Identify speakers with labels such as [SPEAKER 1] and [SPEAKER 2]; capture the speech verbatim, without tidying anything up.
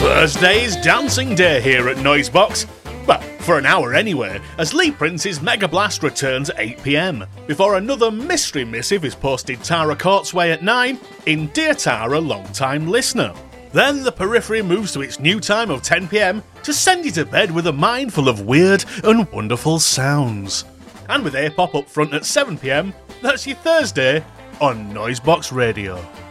[SPEAKER 1] Thursday's dancing day here at Noisebox. Well, for an hour anyway, as Lee Prince's Mega Blast returns at eight p m, before another mystery missive is posted Tara Courtsway at nine in Dear Tara, long-time listener. Then the Periphery moves to its new time of ten p m to send you to bed with a mind full of weird and wonderful sounds. And with A-Pop up front at seven p m, that's your Thursday on Noisebox Radio.